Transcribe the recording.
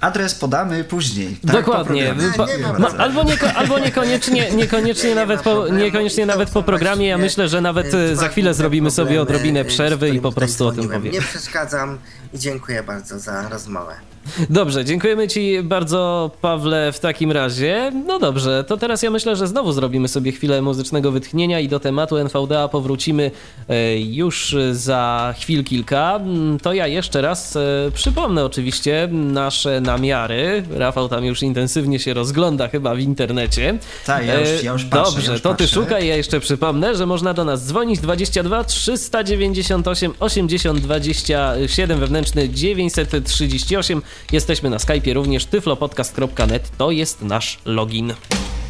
Adres podamy później. Tak? Dokładnie. Niekoniecznie nawet po programie. Ja myślę, że nawet za chwilę zrobimy sobie odrobinę przerwy i po prostu o tym powiemy. Nie przeszkadzam i dziękuję bardzo za rozmowę. Dobrze, dziękujemy Ci bardzo, Pawle, w takim razie. No dobrze, to teraz ja myślę, że znowu zrobimy sobie chwilę muzycznego wytchnienia i do tematu NVDA powrócimy już za chwil kilka. To ja jeszcze raz przypomnę oczywiście nasze namiary. Rafał tam już intensywnie się rozgląda chyba w internecie. Tak, ja już patrzę. Dobrze, to Ty szukaj, ja jeszcze przypomnę, że można do nas dzwonić 22 398 80 27 wewnętrzny 938. Jesteśmy na Skype'ie również tyflopodcast.net, to jest nasz login.